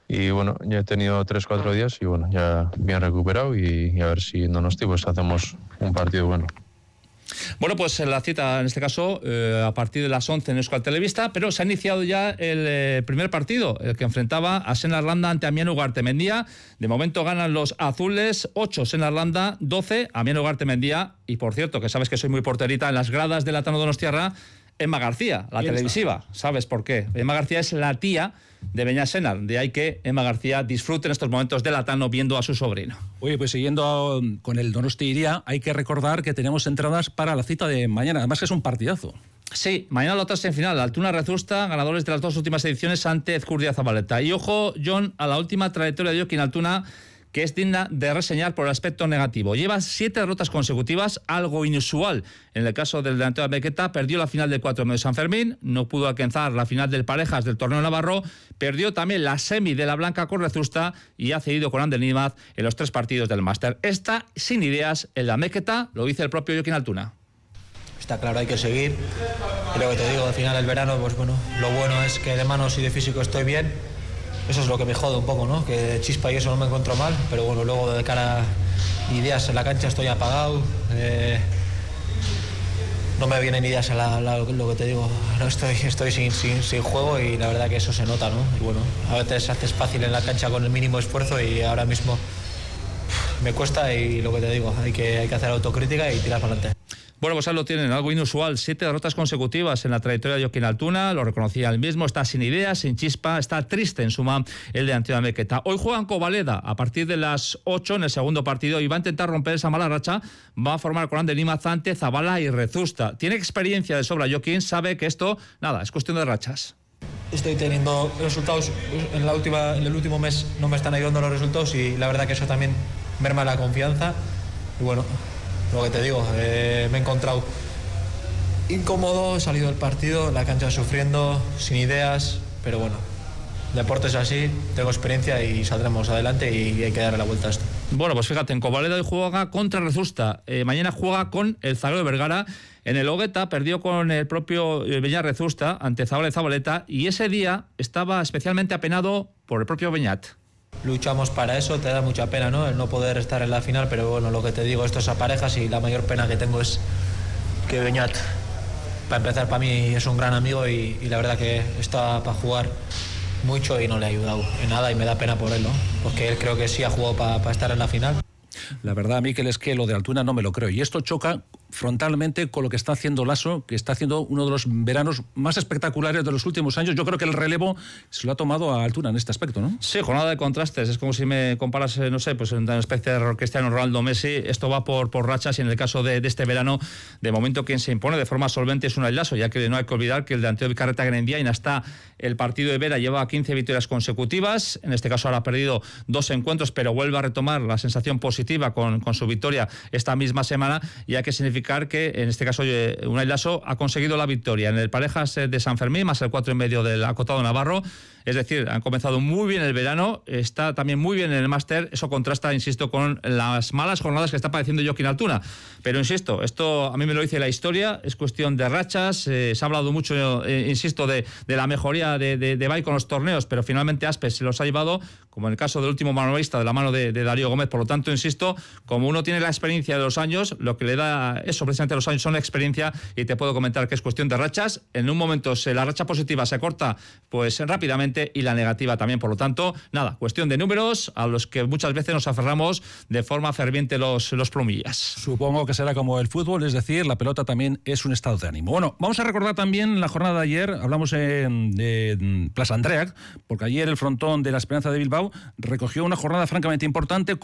Y bueno, ya he tenido 3-4 días y bueno, ya bien recuperado y a ver si en Donosti pues hacemos un partido bueno. Bueno, pues la cita en este caso a partir de las 11 en Euskal Telebista, pero se ha iniciado ya el primer partido, el que enfrentaba a Senarlanda ante Amiens Ugartemendia. De momento ganan los azules, 8 Senarlanda, 12 Amiens Ugartemendia. Y por cierto, que sabes que soy muy porterita, en las gradas del Athano Donostiarra, Emma García, la televisiva. ¿Sabes por qué? Emma García es la tía de Beñat Senar, de ahí que Emma García disfrute en estos momentos del Athano viendo a su sobrino. Oye, pues siguiendo con el Donosti Iria, hay que recordar que tenemos entradas para la cita de mañana, además que es un partidazo. Sí, mañana la otra semifinal, Altuna Rezusta, ganadores de las dos últimas ediciones ante Ezcurdia Zabaleta. Y ojo, John, a la última trayectoria de Jokin Altuna, que es digna de reseñar por el aspecto negativo. Lleva 7 derrotas consecutivas, algo inusual. En el caso del delantero de Bequeta, perdió la final del 4 de San Fermín, no pudo alcanzar la final del Parejas del torneo navarro, perdió también la semi de la Blanca con Rezusta y ha cedido con Ander Nimaz en los 3 partidos del máster. Está sin ideas en la Bequeta, lo dice el propio Jokin Altuna. Está claro, hay que seguir. Y lo que te digo, al final del verano, pues bueno, lo bueno es que de manos y de físico estoy bien. Eso es lo que me jode un poco, ¿no? Que de chispa y eso no me encuentro mal, pero bueno, luego de cara a ideas en la cancha estoy apagado. No me vienen ideas a lo que te digo. No estoy sin juego y la verdad que eso se nota, ¿no? Y bueno, a veces haces fácil en la cancha con el mínimo esfuerzo y ahora mismo me cuesta y lo que te digo, hay que hacer autocrítica y tirar para adelante. Bueno, pues ahí lo tienen, algo inusual, 7 derrotas consecutivas en la trayectoria de Jokin Altuna, lo reconocía él mismo, está sin ideas, sin chispa, está triste en suma el de Antonio Bequeta. Hoy juegan Covaleda a partir de las 8 en el segundo partido y va a intentar romper esa mala racha, va a formar con Ander Nimaz, Zabala y Rezusta. Tiene experiencia de sobra Jokin, sabe que esto, nada, es cuestión de rachas. Estoy teniendo resultados, en el último mes no me están ayudando los resultados y la verdad que eso también merma la confianza y bueno, lo que te digo, me he encontrado incómodo, he salido del partido, la cancha sufriendo, sin ideas, pero bueno, el deporte es así, tengo experiencia y saldremos adelante y hay que darle la vuelta a esto. Bueno, pues fíjate, en Covaleda hoy juega contra Rezusta, mañana juega con el Zagreb de Vergara, en el Ogueta perdió con el propio Beñat Rezusta ante Zabala y Zabaleta y ese día estaba especialmente apenado por el propio Beñat. Luchamos para eso, te da mucha pena, ¿no? El no poder estar en la final, pero bueno, lo que te digo, esto es a parejas y la mayor pena que tengo es que Beñat, para empezar, para mí es un gran amigo y la verdad que está para jugar mucho y no le ha ayudado en nada y me da pena por él, ¿no? Porque él creo que sí ha jugado para estar en la final. La verdad, Mikel, es que lo de Altuna no me lo creo. Y esto choca frontalmente con lo que está haciendo Lasso, que está haciendo uno de los veranos más espectaculares de los últimos años. Yo creo que el relevo se lo ha tomado a Altuna en este aspecto, ¿no? Sí, jornada de contrastes. Es como si me comparas, no sé, pues en una especie de Cristiano Ronaldo Messi. Esto va por rachas y en el caso de este verano, de momento quien se impone de forma solvente es Unai Lasso, ya que no hay que olvidar que el delantero de Carreta Grendiain hasta el partido de Vera lleva 15 victorias consecutivas. En este caso ahora ha perdido 2 encuentros, pero vuelve a retomar la sensación positiva con su victoria esta misma semana, y hay que significar que en este caso Unai Lasso ha conseguido la victoria en el Parejas de San Fermín, más el 4,5 del acotado navarro. Es decir, han comenzado muy bien el verano, está también muy bien en el máster. Eso contrasta, insisto, con las malas jornadas que está padeciendo Jokin Altuna. Pero insisto, esto a mí me lo dice la historia, es cuestión de rachas. Se ha hablado mucho, insisto, de la mejoría de Bai con los torneos, pero finalmente Aspe se los ha llevado, como en el caso del último manualista de la mano de Darío Gómez. Por lo tanto, insisto, como uno tiene la experiencia de los años, lo que le da eso precisamente los años son experiencia, y te puedo comentar que es cuestión de rachas. En un momento la racha positiva se corta pues rápidamente y la negativa también. Por lo tanto, nada, cuestión de números a los que muchas veces nos aferramos de forma ferviente los plumillas. Supongo que será como el fútbol, es decir, la pelota también es un estado de ánimo. Bueno, vamos a recordar también la jornada de ayer, hablamos de Plaza Andreac, porque ayer el frontón de la Esperanza de Bilbao recogió una jornada francamente importante